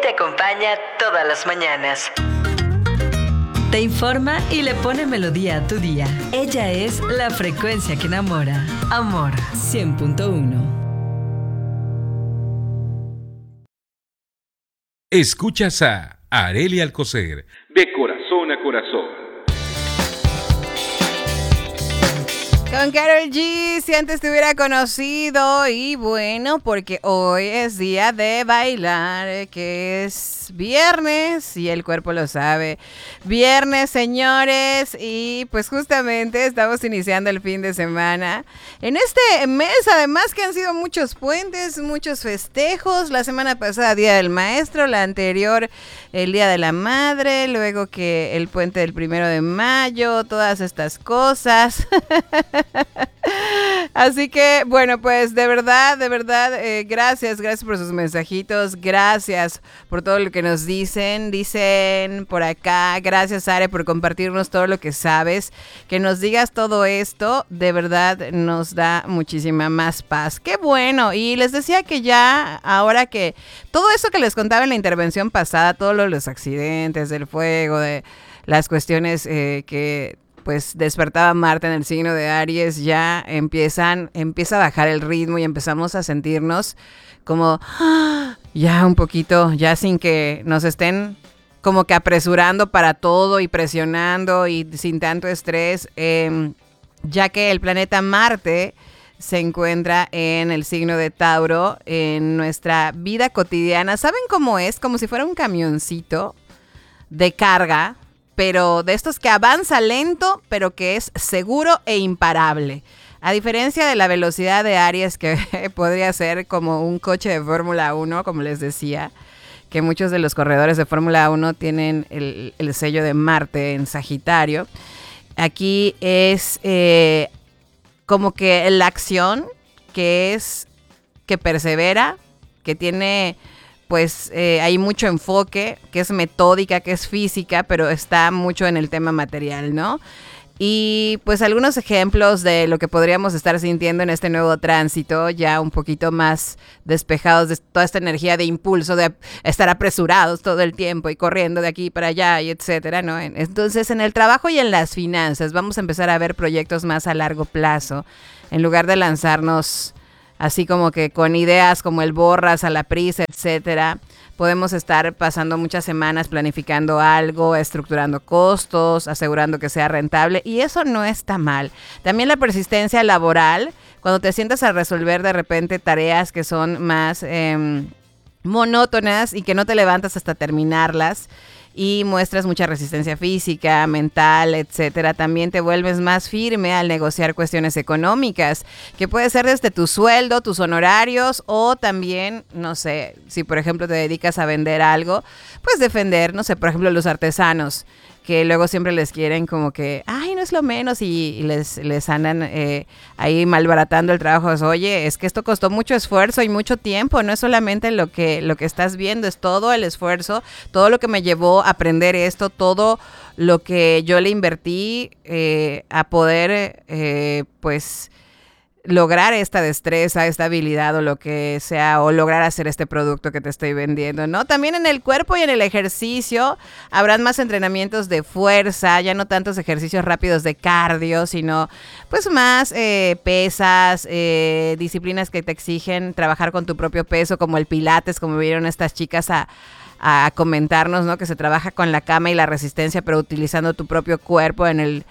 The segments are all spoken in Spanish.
te acompaña todas las mañanas. Te informa y le pone melodía a tu día. Ella es la frecuencia que enamora. Amor 100.1. Escuchas a Arely Alcocer, de corazón a corazón. Con Karol G, si antes te hubiera conocido. Y bueno, porque hoy es día de bailar, que es viernes y el cuerpo lo sabe. Viernes, señores, y pues justamente estamos iniciando el fin de semana. En este mes, además que han sido muchos puentes, muchos festejos. La semana pasada, Día del Maestro, la anterior, el Día de la Madre, luego que el puente del 1 de mayo, todas estas cosas. Así que, bueno, pues de verdad, gracias por sus mensajitos, gracias por todo lo que nos dicen por acá, gracias Are por compartirnos todo lo que sabes, que nos digas todo esto, de verdad nos da muchísima más paz, qué bueno. Y les decía que ya, ahora que todo eso que les contaba en la intervención pasada, todos los accidentes, del fuego, de las cuestiones que pues despertaba Marte en el signo de Aries, ya empieza a bajar el ritmo y empezamos a sentirnos como ya un poquito, ya sin que nos estén como que apresurando para todo y presionando y sin tanto estrés, ya que el planeta Marte se encuentra en el signo de Tauro, en nuestra vida cotidiana. ¿Saben cómo es? Como si fuera un camioncito de carga, pero de estos que avanza lento, pero que es seguro e imparable. A diferencia de la velocidad de Aries, que podría ser como un coche de Fórmula 1, como les decía, que muchos de los corredores de Fórmula 1 tienen el sello de Marte en Sagitario. Aquí es como que la acción que persevera, que tiene pues hay mucho enfoque, que es metódica, que es física, pero está mucho en el tema material, ¿no? Y pues algunos ejemplos de lo que podríamos estar sintiendo en este nuevo tránsito, ya un poquito más despejados de toda esta energía de impulso, de estar apresurados todo el tiempo y corriendo de aquí para allá y etcétera, ¿no? Entonces, en el trabajo y en las finanzas vamos a empezar a ver proyectos más a largo plazo, en lugar de lanzarnos así como que con ideas como el borras a la prisa, etcétera. Podemos estar pasando muchas semanas planificando algo, estructurando costos, asegurando que sea rentable, y eso no está mal. También la persistencia laboral, cuando te sientas a resolver de repente tareas que son más monótonas y que no te levantas hasta terminarlas, y muestras mucha resistencia física, mental, etcétera. También te vuelves más firme al negociar cuestiones económicas, que puede ser desde tu sueldo, tus honorarios, o también, no sé, si por ejemplo te dedicas a vender algo, pues defender, no sé, por ejemplo los artesanos, que luego siempre les quieren como que, ay, no es lo menos, y les andan ahí malbaratando el trabajo. Pues, oye, es que esto costó mucho esfuerzo y mucho tiempo, no es solamente lo que estás viendo, es todo el esfuerzo, todo lo que me llevó a aprender esto, todo lo que yo le invertí a poder, pues, lograr esta destreza, esta habilidad o lo que sea, o lograr hacer este producto que te estoy vendiendo, ¿no? También en el cuerpo y en el ejercicio habrán más entrenamientos de fuerza, ya no tantos ejercicios rápidos de cardio, sino pues más pesas, disciplinas que te exigen trabajar con tu propio peso, como el pilates, como vieron estas chicas a comentarnos, ¿no? Que se trabaja con la cama y la resistencia, pero utilizando tu propio cuerpo en el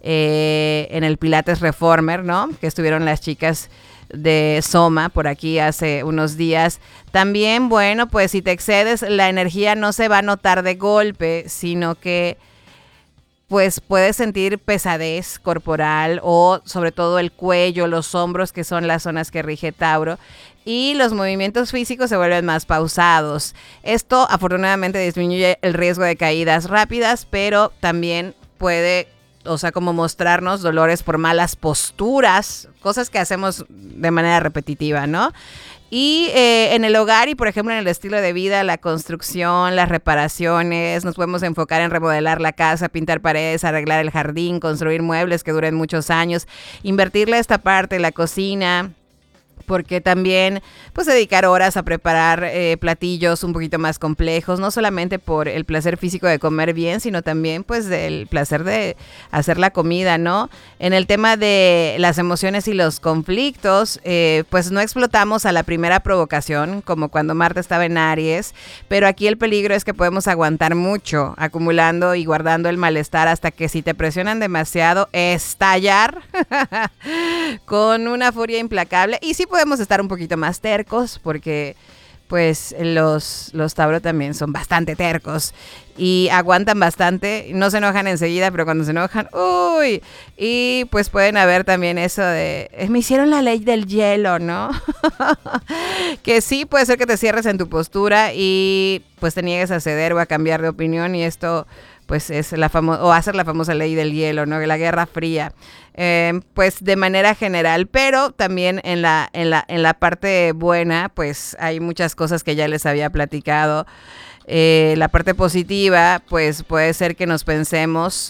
Pilates Reformer, ¿no? Que estuvieron las chicas de Soma por aquí hace unos días. También, bueno, pues si te excedes, la energía no se va a notar de golpe, sino que pues puedes sentir pesadez corporal, o sobre todo el cuello, los hombros, que son las zonas que rige Tauro, y los movimientos físicos se vuelven más pausados. Esto afortunadamente disminuye el riesgo de caídas rápidas, pero también puede, o sea, como mostrarnos dolores por malas posturas, cosas que hacemos de manera repetitiva, ¿no? Y en el hogar y, por ejemplo, en el estilo de vida, la construcción, las reparaciones, nos podemos enfocar en remodelar la casa, pintar paredes, arreglar el jardín, construir muebles que duren muchos años, invertirle esta parte, la cocina, porque también pues dedicar horas a preparar platillos un poquito más complejos, no solamente por el placer físico de comer bien, sino también pues del placer de hacer la comida, ¿no? En el tema de las emociones y los conflictos, pues no explotamos a la primera provocación, como cuando Marte estaba en Aries, pero aquí el peligro es que podemos aguantar mucho, acumulando y guardando el malestar hasta que si te presionan demasiado, estallar con una furia implacable. Y sí podemos estar un poquito más tercos porque pues los Tauro también son bastante tercos y aguantan bastante, no se enojan enseguida, pero cuando se enojan, ¡uy! Y pues pueden haber también eso de, me hicieron la ley del hielo, ¿no? Que sí, puede ser que te cierres en tu postura y pues te niegues a ceder o a cambiar de opinión, y esto pues es o hacer la famosa ley del hielo, ¿no? La Guerra Fría. Pues de manera general, pero también en la parte buena, pues hay muchas cosas que ya les había platicado. La parte positiva, pues puede ser que nos pensemos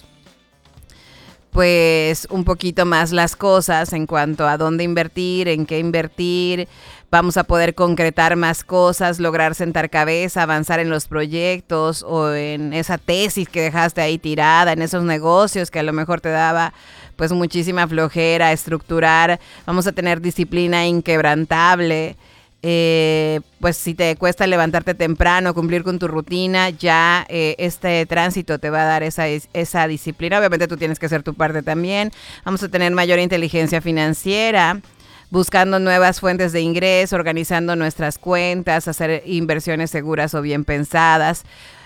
pues un poquito más las cosas en cuanto a dónde invertir, en qué invertir. Vamos a poder concretar más cosas, lograr sentar cabeza, avanzar en los proyectos o en esa tesis que dejaste ahí tirada, en esos negocios que a lo mejor te daba pues muchísima flojera estructurar. Vamos a tener disciplina inquebrantable. Pues si te cuesta levantarte temprano, cumplir con tu rutina, ya este tránsito te va a dar esa disciplina. Obviamente tú tienes que hacer tu parte también. Vamos a tener mayor inteligencia financiera, buscando nuevas fuentes de ingreso, organizando nuestras cuentas, hacer inversiones seguras o bien pensadas.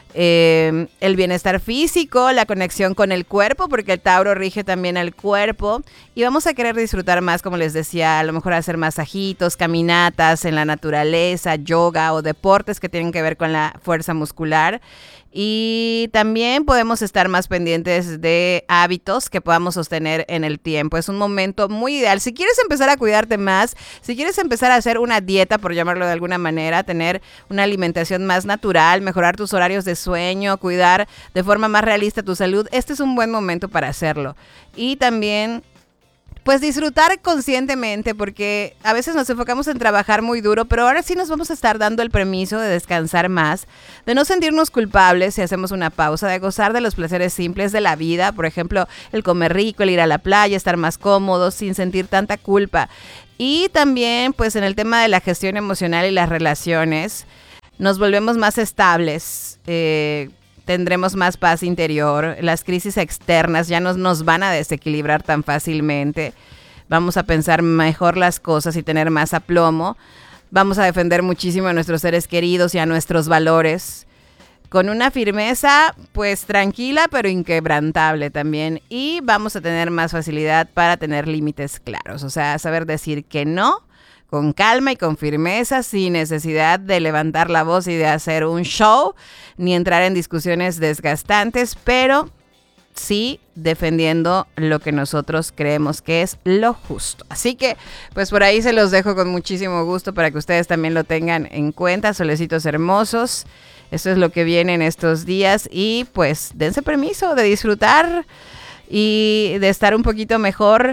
El bienestar físico, la conexión con el cuerpo, porque el Tauro rige también al cuerpo, y vamos a querer disfrutar más, como les decía, a lo mejor hacer masajitos, caminatas en la naturaleza, yoga o deportes que tienen que ver con la fuerza muscular. Y también podemos estar más pendientes de hábitos que podamos sostener en el tiempo. Es un momento muy ideal. Si quieres empezar a cuidarte más, si quieres empezar a hacer una dieta, por llamarlo de alguna manera, tener una alimentación más natural, mejorar tus horarios de sueño, cuidar de forma más realista tu salud, este es un buen momento para hacerlo. Y también pues disfrutar conscientemente, porque a veces nos enfocamos en trabajar muy duro, pero ahora sí nos vamos a estar dando el permiso de descansar más, de no sentirnos culpables si hacemos una pausa, de gozar de los placeres simples de la vida, por ejemplo, el comer rico, el ir a la playa, estar más cómodos sin sentir tanta culpa. Y también, pues en el tema de la gestión emocional y las relaciones, nos volvemos más estables, tendremos más paz interior, las crisis externas ya no nos van a desequilibrar tan fácilmente, vamos a pensar mejor las cosas y tener más aplomo, vamos a defender muchísimo a nuestros seres queridos y a nuestros valores, con una firmeza pues tranquila pero inquebrantable también, y vamos a tener más facilidad para tener límites claros, o sea, saber decir que no, con calma y con firmeza, sin necesidad de levantar la voz y de hacer un show, ni entrar en discusiones desgastantes, pero sí defendiendo lo que nosotros creemos que es lo justo. Así que, pues por ahí se los dejo con muchísimo gusto para que ustedes también lo tengan en cuenta, solecitos hermosos. Esto es lo que viene en estos días y pues dense permiso de disfrutar y de estar un poquito mejor,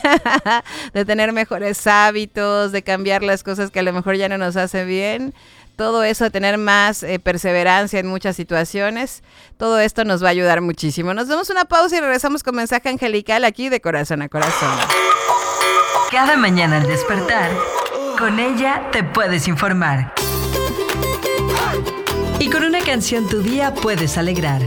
de tener mejores hábitos, de cambiar las cosas que a lo mejor ya no nos hacen bien. Todo eso, de tener más perseverancia en muchas situaciones, todo esto nos va a ayudar muchísimo. Nos damos una pausa y regresamos con mensaje angelical aquí de Corazón a Corazón. Cada mañana al despertar, con ella te puedes informar. Y con una canción tu día puedes alegrar.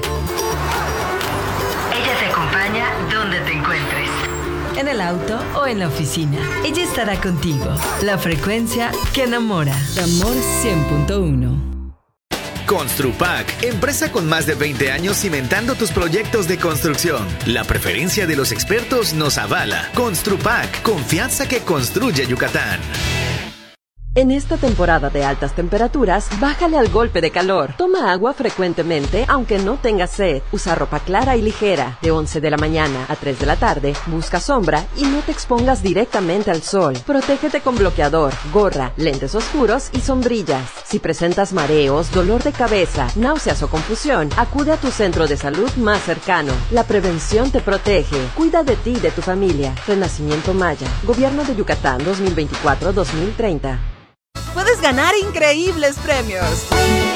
Ella te acompaña donde te encuentres. En el auto o en la oficina. Ella estará contigo. La frecuencia que enamora. Amor 100.1. Construpac, empresa con más de 20 años cimentando tus proyectos de construcción. La preferencia de los expertos nos avala. Construpac, confianza que construye Yucatán. En esta temporada de altas temperaturas, bájale al golpe de calor. Toma agua frecuentemente, aunque no tengas sed. Usa ropa clara y ligera. De 11 de la mañana a 3 de la tarde, busca sombra y no te expongas directamente al sol. Protégete con bloqueador, gorra, lentes oscuros y sombrillas. Si presentas mareos, dolor de cabeza, náuseas o confusión, acude a tu centro de salud más cercano. La prevención te protege. Cuida de ti y de tu familia. Renacimiento Maya. Gobierno de Yucatán 2024-2030. Puedes ganar increíbles premios.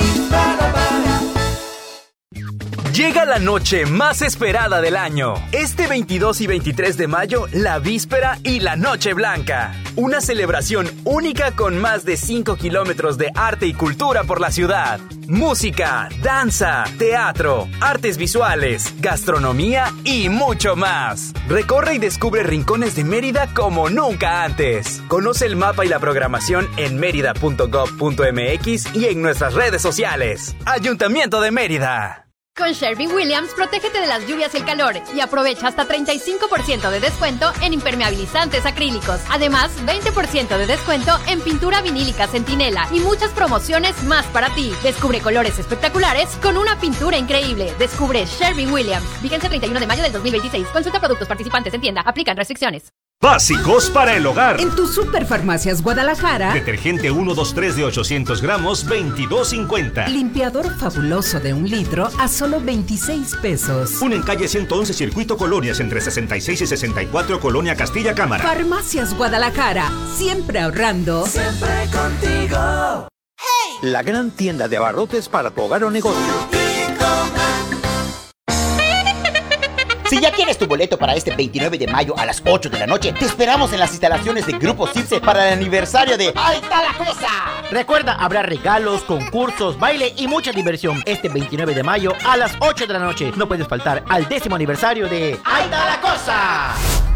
Llega la noche más esperada del año. Este 22 y 23 de mayo, la víspera y la Noche Blanca. Una celebración única con más de 5 kilómetros de arte y cultura por la ciudad. Música, danza, teatro, artes visuales, gastronomía y mucho más. Recorre y descubre rincones de Mérida como nunca antes. Conoce el mapa y la programación en mérida.gov.mx y en nuestras redes sociales. Ayuntamiento de Mérida. Con Sherwin-Williams, protégete de las lluvias y el calor y aprovecha hasta 35% de descuento en impermeabilizantes acrílicos. Además, 20% de descuento en pintura vinílica Centinela y muchas promociones más para ti. Descubre colores espectaculares con una pintura increíble. Descubre Sherwin-Williams. Vigencia 31 de mayo del 2026. Consulta productos participantes en tienda. Aplican restricciones. Básicos para el hogar. En tus Superfarmacias Guadalajara. Detergente 123 de 800 gramos, $22.50. Limpiador fabuloso de 1 litro a solo $26. Una en calle 111 Circuito Colonias entre 66 y 64 Colonia Castilla Cámara. Farmacias Guadalajara. Siempre ahorrando. Siempre contigo. ¡Hey! La gran tienda de abarrotes para tu hogar o negocio. Si ya tienes tu boleto para este 29 de mayo a las 8 de la noche, te esperamos en las instalaciones de Grupo Circe para el aniversario de ¡Ahí está la cosa! Recuerda, habrá regalos, concursos, baile y mucha diversión este 29 de mayo a las 8 de la noche. No puedes faltar al 10º aniversario de ¡Ahí está la cosa!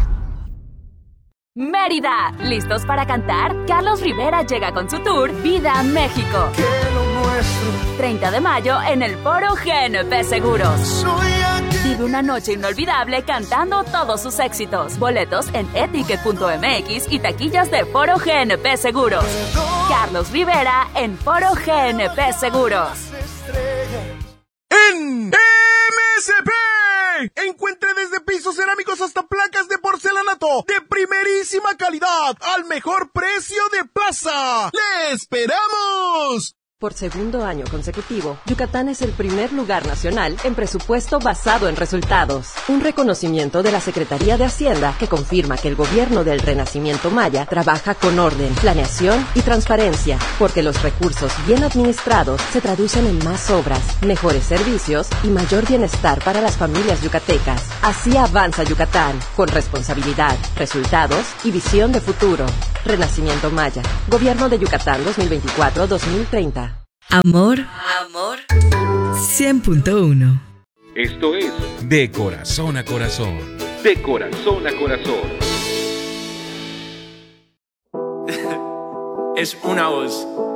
Mérida, ¿listos para cantar? Carlos Rivera llega con su tour Vida México. Que lo nuestro. 30 de mayo en el Foro GNP Seguros. Vive una noche inolvidable cantando todos sus éxitos. Boletos en eticket.mx y taquillas de Foro GNP Seguros. Carlos Rivera en Foro GNP Seguros. En MSP. Encuentre desde pisos cerámicos hasta placas de porcelanato de primerísima calidad al mejor precio de plaza. ¡Le esperamos! Por segundo año consecutivo, Yucatán es el primer lugar nacional en presupuesto basado en resultados. Un reconocimiento de la Secretaría de Hacienda que confirma que el gobierno del Renacimiento Maya trabaja con orden, planeación y transparencia, porque los recursos bien administrados se traducen en más obras, mejores servicios y mayor bienestar para las familias yucatecas. Así avanza Yucatán, con responsabilidad, resultados y visión de futuro. Renacimiento Maya, Gobierno de Yucatán 2024-2030. Amor 100.1. Esto es De Corazón a Corazón. De Corazón a Corazón. Es una voz.